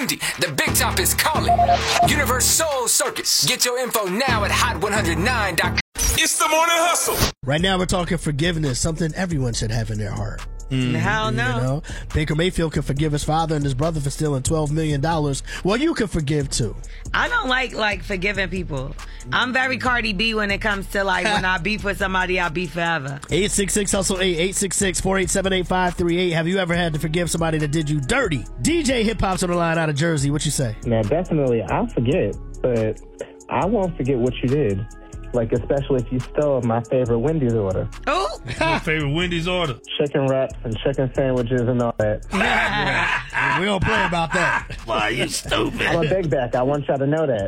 Indy, the big top is calling. Universe Soul Circus. Get your info now at hot109.com. It's the morning hustle. Right now we're talking forgiveness, something everyone should have in their heart. Hell no. You know? Baker Mayfield could forgive his father and his brother for stealing $12 million. Well, you could forgive too. I don't like forgiving people. I'm very Cardi B when it comes to when I beef with somebody, I'll beef forever. 866-HUSTLE-8, 866-487-8538. Have you ever had to forgive somebody that did you dirty? DJ Hip Hop's on the line out of Jersey. What you say? Now, definitely, I'll forget, but I won't forget what you did. Like, especially if you stole my favorite Wendy's order. Oh! My favorite Wendy's order. Chicken wraps and chicken sandwiches and all that. We don't play about that. Why, you stupid. I'm a big back. I want y'all to know that.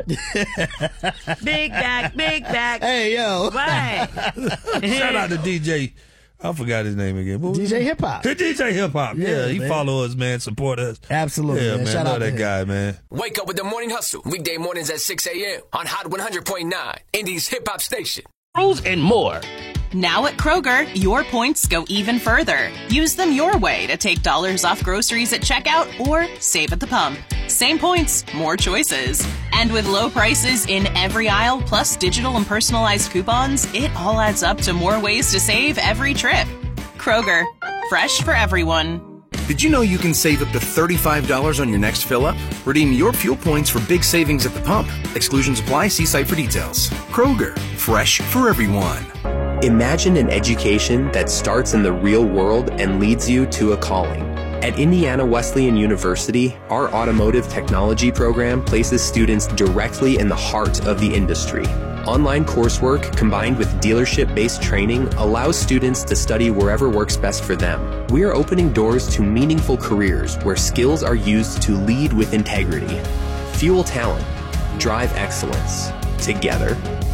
Big back, big back. Hey, yo. What? Shout out to DJ. I forgot his name again. DJ Hip Hop. DJ Hip Hop. Yeah, he man. follow us, man. Support us. Absolutely. Yeah, man. man. Shout Love out to that him. guy, man. Wake up with the morning hustle. Weekday mornings at 6 a.m. on Hot 100.9, Indy's hip hop station. Rules and more. Now at Kroger, your points go even further. Use them your way to take dollars off groceries at checkout or save at the pump. Same points, more choices. And with low prices in every aisle, plus digital and personalized coupons, it all adds up to more ways to save every trip. Kroger, fresh for everyone. Did you know you can save up to $35 on your next fill-up? Redeem your fuel points for big savings at the pump. Exclusions apply. See site for details. Kroger, fresh for everyone. Imagine an education that starts in the real world and leads you to a calling. At Indiana Wesleyan University, our automotive technology program places students directly in the heart of the industry. Online coursework combined with dealership-based training allows students to study wherever works best for them. We are opening doors to meaningful careers where skills are used to lead with integrity. Fuel talent. Drive excellence. Together.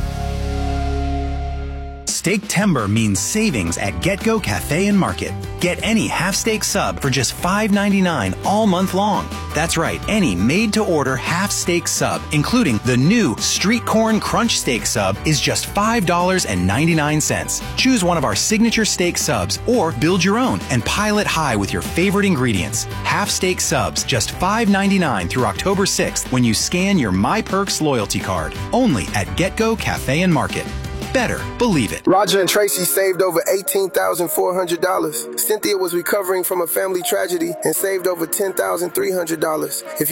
Steak Timber means savings at GetGo Cafe and Market. Get any half-steak sub for just $5.99 all month long. That's right, any made-to-order half-steak sub, including the new Street Corn Crunch Steak Sub, is just $5.99. Choose one of our signature steak subs or build your own and pile it high with your favorite ingredients. Half-steak subs, just $5.99 through October 6th when you scan your MyPerks loyalty card. Only at GetGo Cafe and Market. Better believe it. Roger and Tracy saved over $18,400. Cynthia was recovering from a family tragedy and saved over $10,300. If you